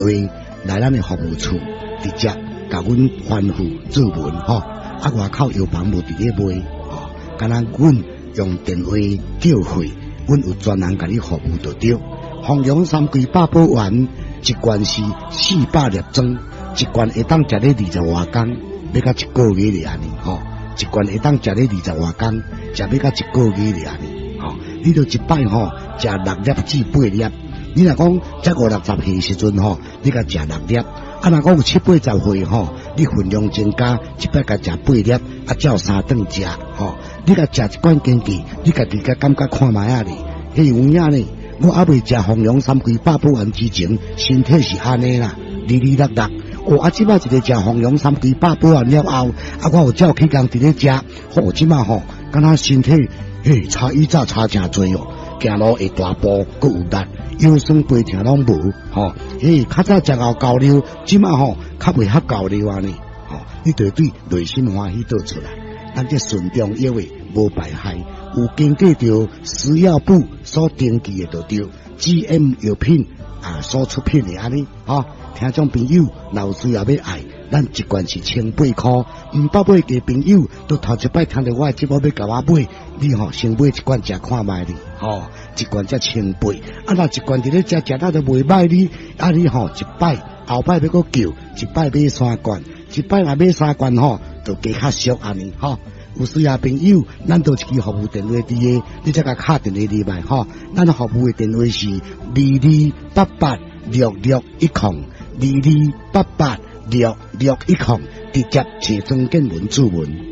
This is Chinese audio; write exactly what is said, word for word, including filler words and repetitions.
为来咱的服务处直接甲阮翻付做文吼，啊外口药房无伫咧卖吼，敢若阮用电话叫费，阮有专人甲你服务就对。弘扬三龟八宝丸一罐是四百粒装，一罐会当食咧二十外工，要到一个月咧安尼吼，一罐会当食咧二十外工，食要到一个月咧安尼吼，你着一摆吼食六粒至八粒。你若讲才五六十岁时阵吼，你甲食六粒；啊，若讲有七八十岁吼，你分量增加，一摆甲食八粒，啊，照三顿食吼。你甲食一罐经济，你家己甲感觉看卖啊哩，迄有影呢。我还未食弘扬三龟八宝丸之前，身体是安尼啦，哩哩落落。哦，啊，即摆一个食弘扬三龟八宝丸了后，啊，我有照起工伫咧食，吼，即摆吼，敢若身体嘿差以早差诚多哦。行路会大步，阁有力，腰酸背痛拢无，吼，嘿，较早食熬高粱，即马吼较袂遐高粱安尼，吼，你对对内心欢喜倒出来，咱这顺中药的无败害，有经过着食药部所登记的就对 ，G M 药品啊所出品的安尼，吼，听众朋友若有需要要爱，咱一罐是千八箍，毋捌买嘅朋友都头一摆听到我的节目要甲我买。你吼、哦、先买一罐食看卖哩，吼、哦、一罐才千八，啊若一罐伫咧食食到就袂歹哩，啊你吼、哦、一摆后摆要搁叫，一摆买三罐，一摆若买三罐吼，就加较俗安尼吼。有需要朋友，咱都一支服务电话伫个，你才甲敲电话入来吼。咱服务的电话是二二八八六六一空，二二八八六六一空，直接找庄建文主文。